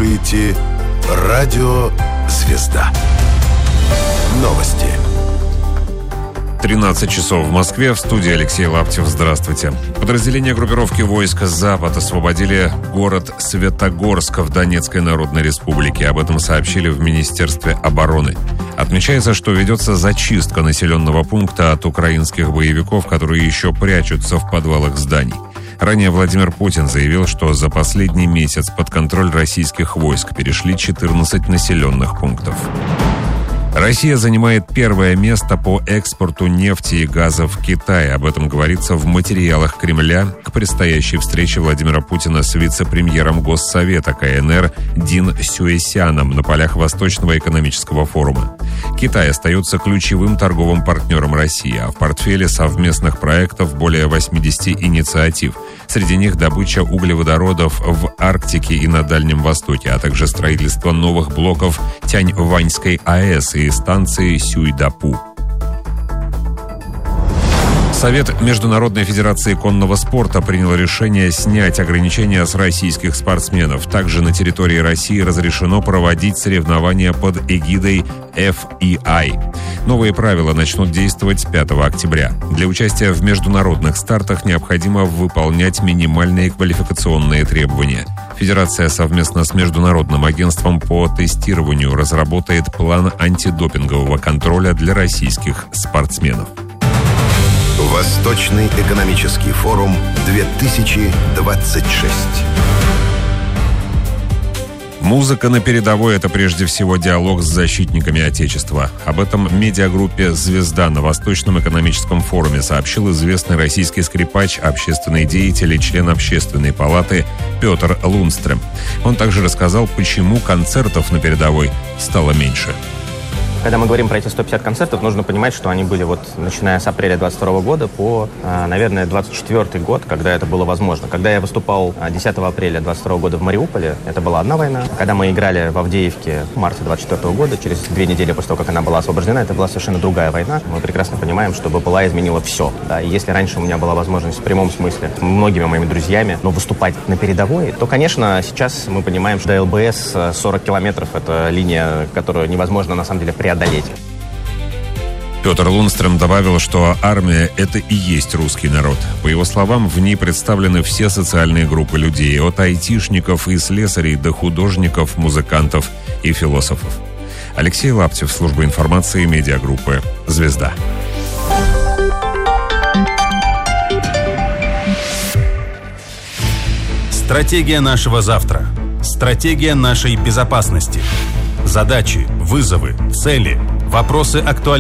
слушаете «Радио Звезда». Новости. 13 часов в Москве. В студии Алексей Лаптев. Здравствуйте. Подразделения группировки войск «Запад» освободили город Светогорск в Донецкой Народной Республике. Об этом сообщили в Министерстве обороны. Отмечается, что ведется зачистка населенного пункта от украинских боевиков, которые еще прячутся в подвалах зданий. Ранее Владимир Путин заявил, что за последний месяц под контроль российских войск перешли 14 населенных пунктов. Россия занимает первое место по экспорту нефти и газа в Китай. Об этом говорится в материалах Кремля к предстоящей встрече Владимира Путина с вице-премьером Госсовета КНР Дин Сюэсяном на полях Восточного экономического форума. Китай остается ключевым торговым партнером России, а в портфеле совместных проектов более 80 инициатив. Среди них добыча углеводородов в Арктике и на Дальнем Востоке, а также строительство новых блоков Тяньваньской АЭС и станции Сюйдапу. Совет Международной Федерации конного спорта принял решение снять ограничения с российских спортсменов. Также на территории России разрешено проводить соревнования под эгидой FEI. Новые правила начнут действовать с 5 октября. Для участия в международных стартах необходимо выполнять минимальные квалификационные требования. Федерация совместно с Международным агентством по тестированию разработает план антидопингового контроля для российских спортсменов. Восточный экономический форум 2026. Музыка на передовой – это прежде всего диалог с защитниками Отечества. Об этом медиагруппе «Звезда» на Восточном экономическом форуме сообщил известный российский скрипач, общественный деятель и член Общественной палаты Петр Лундстрем. Он также рассказал, почему концертов на передовой стало меньше. Когда мы говорим про эти 150 концертов, нужно понимать, что они были начиная с апреля 22 года по, наверное, 24 год, когда это было возможно. Когда я выступал 10 апреля 22 года в Мариуполе, это была одна война. Когда мы играли в Авдеевке в марте 24 года, через 2 недели после того, как она была освобождена, это была совершенно другая война. Мы прекрасно понимаем, что БПЛА изменила все. Да? И если раньше у меня была возможность в прямом смысле многими моими друзьями, но выступать на передовой, то, конечно, сейчас мы понимаем, что до ЛБС 40 километров — это линия, которую невозможно на самом деле преодолеть. Петр Лундстрем добавил, что армия – это и есть русский народ. По его словам, в ней представлены все социальные группы людей, от айтишников и слесарей до художников, музыкантов и философов. Алексей Лаптев, служба информации медиагруппы «Звезда». Стратегия нашего завтра. Стратегия нашей безопасности. Задачи, вызовы, цели, вопросы актуальности.